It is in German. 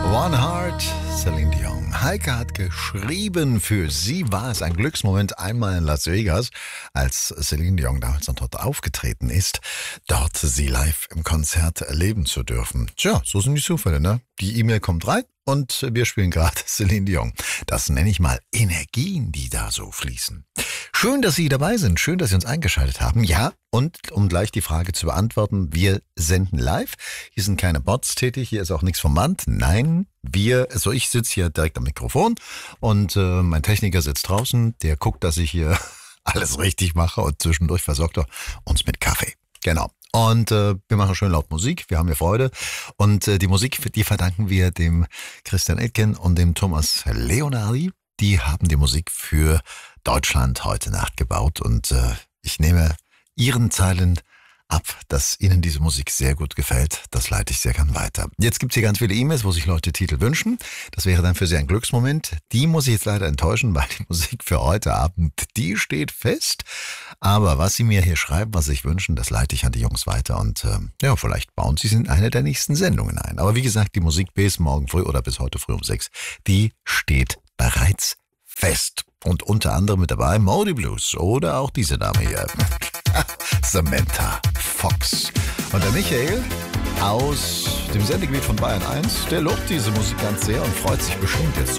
One Heart, Celine Dion. Heike hat geschrieben, für sie war es ein Glücksmoment einmal in Las Vegas, als Celine Dion damals noch dort aufgetreten ist, dort sie live im Konzert erleben zu dürfen. Tja, so sind die Zufälle, ne? Die E-Mail kommt rein und wir spielen gerade Celine Dion. Das nenne ich mal Energien, die da so fließen. Schön, dass Sie dabei sind. Schön, dass Sie uns eingeschaltet haben. Ja, und um gleich die Frage zu beantworten, wir senden live. Hier sind keine Bots tätig, hier ist auch nichts vom Band. Nein, ich sitze hier direkt am Mikrofon und mein Techniker sitzt draußen. Der guckt, dass ich hier alles richtig mache und zwischendurch versorgt er uns mit Kaffee. Genau. Und wir machen schön laut Musik, wir haben hier Freude. Und die Musik, die verdanken wir dem Christian Etken und dem Thomas Leonardi. Die haben die Musik für Deutschland heute Nacht gebaut. Und ich nehme Ihren Zeilen ab, dass Ihnen diese Musik sehr gut gefällt. Das leite ich sehr gern weiter. Jetzt gibt es hier ganz viele E-Mails, wo sich Leute Titel wünschen. Das wäre dann für Sie ein Glücksmoment. Die muss ich jetzt leider enttäuschen, weil die Musik für heute Abend, die steht fest. Aber was Sie mir hier schreiben, was Sie sich wünschen, das leite ich an die Jungs weiter. Und vielleicht bauen Sie es in eine der nächsten Sendungen ein. Aber wie gesagt, die Musik bis morgen früh oder bis heute früh um 6, die steht bereits fest. Und unter anderem mit dabei Moody Blues oder auch diese Dame hier. Samantha Fox. Und der Michael aus dem Sendegebiet von Bayern 1, der lobt diese Musik ganz sehr und freut sich bestimmt jetzt